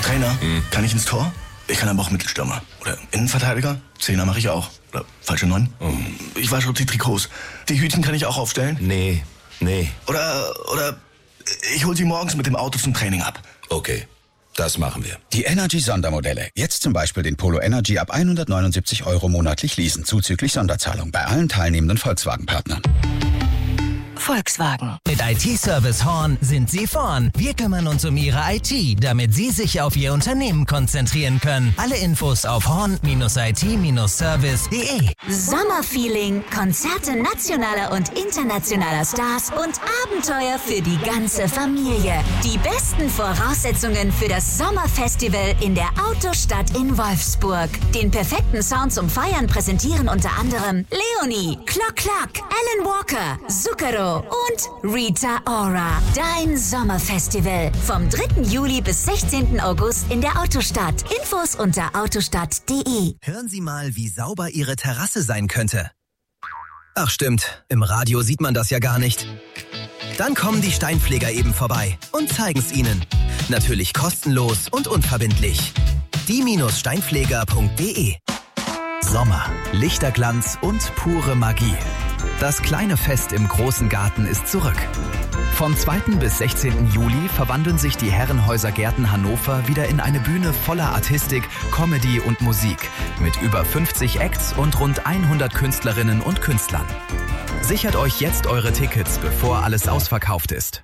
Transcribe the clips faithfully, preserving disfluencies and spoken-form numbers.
Trainer, hm. kann ich ins Tor? Ich kann aber auch Mittelstürmer. Oder Innenverteidiger? Zehner mache ich auch. Oder falsche Neun? Oh. Ich wasche die Trikots. Die Hütchen kann ich auch aufstellen? Nee, nee. Oder, oder ich hol sie morgens mit dem Auto zum Training ab. Okay, das machen wir. Die Energy-Sondermodelle. Jetzt zum Beispiel den Polo Energy ab hundertneunundsiebzig Euro monatlich leasen, zuzüglich Sonderzahlung bei allen teilnehmenden Volkswagen-Partnern. Volkswagen. Mit I T-Service Horn sind Sie vorn. Wir kümmern uns um Ihre I T, damit Sie sich auf Ihr Unternehmen konzentrieren können. Alle Infos auf horn Bindestrich I T Service Punkt de. Sommerfeeling, Konzerte nationaler und internationaler Stars und Abenteuer für die ganze Familie. Die besten Voraussetzungen für das Sommerfestival in der Autostadt in Wolfsburg. Den perfekten Sound zum Feiern präsentieren unter anderem Leonie, Clock Clock, Alan Walker, Zucchero und Rita Ora. Dein Sommerfestival. Vom dritten Juli bis sechzehnten August in der Autostadt. Infos unter autostadt punkt de. Hören Sie mal, wie sauber Ihre Terrasse sein könnte. Ach stimmt, im Radio sieht man das ja gar nicht. Dann kommen die Steinpfleger eben vorbei und zeigen's Ihnen. Natürlich kostenlos und unverbindlich. die Steinpfleger punkt de. Sommer, Lichterglanz und pure Magie. Das kleine Fest im großen Garten ist zurück. Vom zweiten bis sechzehnten Juli verwandeln sich die Herrenhäuser Gärten Hannover wieder in eine Bühne voller Artistik, Comedy und Musik mit über fünfzig Acts und rund hundert Künstlerinnen und Künstlern. Sichert euch jetzt eure Tickets, bevor alles ausverkauft ist.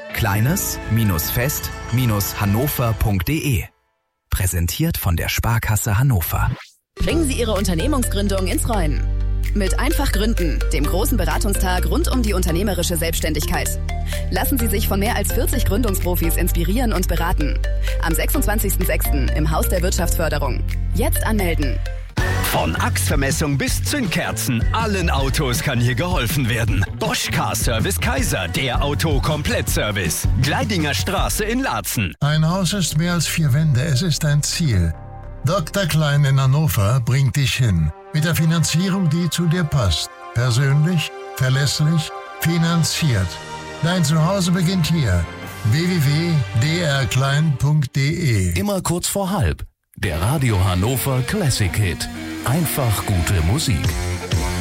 Kleines-Fest-Hannover punkt de. Präsentiert von der Sparkasse Hannover. Bringen Sie Ihre Unternehmensgründung ins Rollen. Mit Einfach Gründen, dem großen Beratungstag rund um die unternehmerische Selbstständigkeit. Lassen Sie sich von mehr als vierzig Gründungsprofis inspirieren und beraten. Am sechsundzwanzigsten sechsten im Haus der Wirtschaftsförderung. Jetzt anmelden. Von Achsvermessung bis Zündkerzen, allen Autos kann hier geholfen werden. Bosch Car Service Kaiser, der Auto-Komplettservice. Gleidinger Straße in Laatzen. Ein Haus ist mehr als vier Wände, es ist ein Ziel. Doktor Klein in Hannover bringt dich hin. Mit der Finanzierung, die zu dir passt. Persönlich, verlässlich, finanziert. Dein Zuhause beginnt hier. w w w punkt d r klein punkt de. Immer kurz vor halb. Der Radio Hannover Classic Hit. Einfach gute Musik.